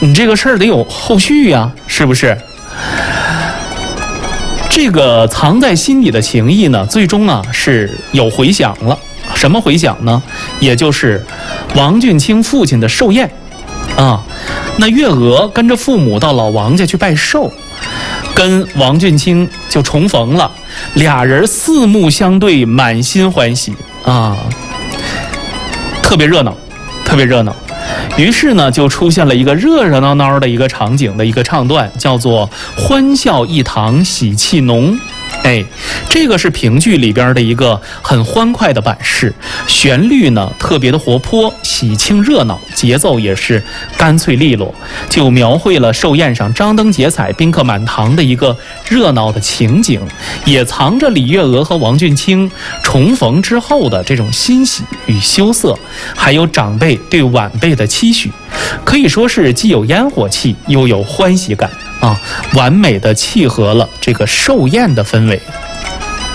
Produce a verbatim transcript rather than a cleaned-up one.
你这个事儿得有后续呀，是不是？这个藏在心底的情谊呢，最终啊是有回响了。什么回响呢？也就是王俊卿父亲的寿宴啊。那月娥跟着父母到老王家去拜寿，跟王俊卿就重逢了，俩人四目相对，满心欢喜啊，特别热闹，特别热闹。于是呢，就出现了一个热热闹闹的一个场景的一个唱段，叫做“欢笑一堂，喜气浓”。哎，这个是评剧里边的一个很欢快的版式，旋律呢特别的活泼、喜庆热闹，节奏也是干脆利落，就描绘了寿宴上张灯结彩、宾客满堂的一个热闹的情景，也藏着李月娥和王俊卿重逢之后的这种欣喜与羞涩，还有长辈对晚辈的期许，可以说是既有烟火气，又有欢喜感啊，完美的契合了这个寿宴的氛围。